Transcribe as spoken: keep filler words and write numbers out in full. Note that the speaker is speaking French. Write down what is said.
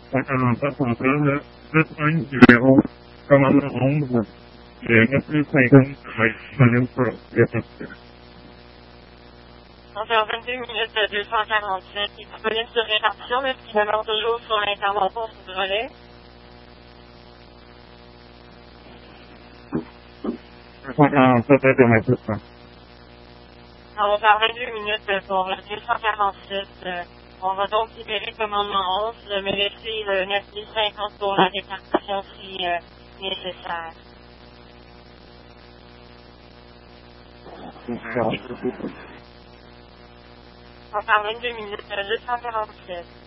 On commence à compter le sept cinq zéro, commandement onze, et neuf mille cinquante va être disponible pour l'effectif. Donc, en vingt-deux minutes deux cent quarante-sept, il est disponible sur répartition, mais qui demeure toujours sur l'intervention sous relais. deux cent quarante-sept automatique, ça. On va faire vingt-deux minutes pour le deux cent quarante-sept. Euh, on va donc libérer le commandement onze, mais laisser le neuf mille cinquante pour la répartition si euh, nécessaire. On va faire vingt-deux minutes deux cent quarante-sept.